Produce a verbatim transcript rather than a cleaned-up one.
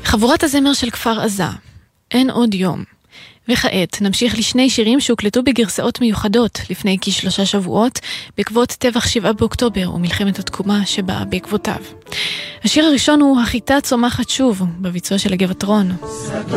חבורת הזמר של כפר עזה, אין עוד יום. וכעת נמשיך לשני שירים שהוקלטו בגרסאות מיוחדות לפני כשלושה שבועות בעקבות טבח שבעה באוקטובר ומלחמת התקומה שבאה בעקבותיו. השיר הראשון הוא החיטה צומחת שוב בביצוע של הגבעתרון.